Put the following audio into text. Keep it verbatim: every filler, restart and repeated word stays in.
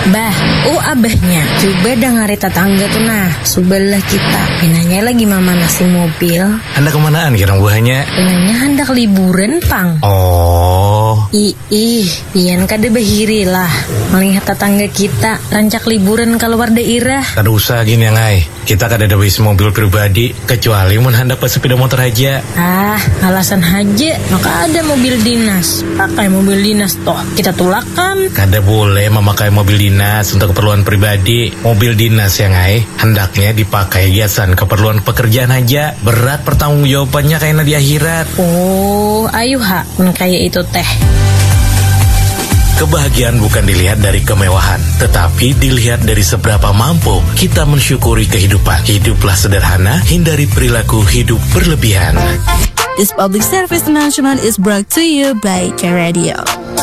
Bah, oh abahnya, coba dengari tetangga tuh nah, sebelah kita. Pinanya lagi mama nasi mobil. Hendak kemanaan kira buahnya? Pinanya hendak liburan, Pang. Oh. Ih, ih, pian kada bahiri lah. Melihat tetangga kita rancak liburan keluar daerah. Kada usah gini yang ay. Kita kada ada wis mobil pribadi, kecuali mun hendak sepeda motor aja. Ah, alasan aja. Maka ada mobil dinas. Pakai mobil dinas toh, kita tulakan. Kada boleh memakai mobil dinas untuk keperluan pribadi. Mobil dinas yang ay, hendaknya dipakai hiasan keperluan pekerjaan aja. Berat pertanggungjawabannya kayaknya di akhirat. Oh, ayo ha, mun kayak itu teh. Kebahagiaan bukan dilihat dari kemewahan, tetapi dilihat dari seberapa mampu kita mensyukuri kehidupan. Hiduplah sederhana, hindari perilaku hidup berlebihan. This public service announcement is brought to you by K Radio.